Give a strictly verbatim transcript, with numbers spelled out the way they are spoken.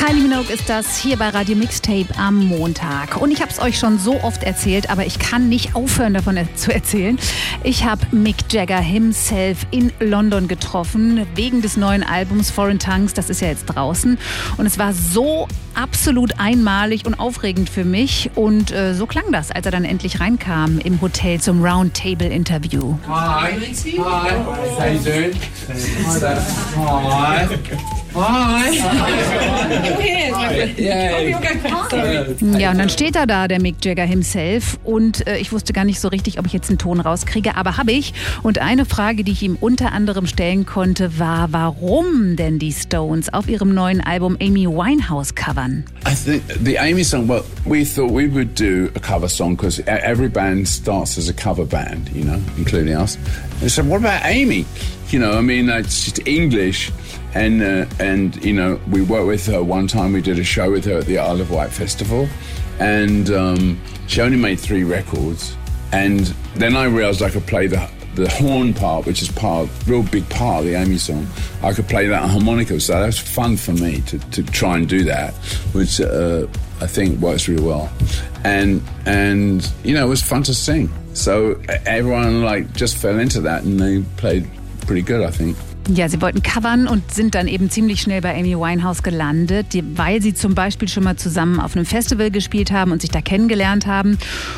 Kylie Minogue ist das hier bei Radio Mixtape am Montag. Und ich habe es euch schon so oft erzählt, aber ich kann nicht aufhören, davon zu erzählen. Ich habe Mick Jagger himself in London getroffen, wegen des neuen Albums Foreign Tongues. Das ist ja jetzt draußen. Und es war so absolut einmalig und aufregend für mich. Und äh, so klang das, als er dann endlich reinkam im Hotel zum Roundtable-Interview. Hi. Hi. How you doing? Hi there. Hi. Hi. Ja, und dann steht er da, der Mick Jagger himself. Und äh, ich wusste gar nicht so richtig, ob ich jetzt einen Ton rauskriege, aber habe ich. Und eine Frage, die ich ihm unter anderem stellen konnte, war, warum denn die Stones auf ihrem neuen Album Amy Winehouse covern? I think the Amy song, well, we thought we would do a cover song because every band starts as a cover band, you know, including us. And so what about Amy? You know, I mean, it's just English. And, uh, and you know, we worked with her one time. We did a show with her at the Isle of Wight Festival. And um, she only made three records. And then I realised I could play the the horn part, which is part, real big part of the Amy song. I could play that on harmonica, so that was fun for me to, to try and do that, which uh, I think works really well. And and you know, it was fun to sing. So everyone like just fell into that, and they played pretty good, I think. Ja, sie wollten covern und sind dann eben ziemlich schnell bei Amy Winehouse gelandet, die, weil sie zum Beispiel schon mal zusammen auf einem Festival gespielt haben und sich da kennengelernt haben.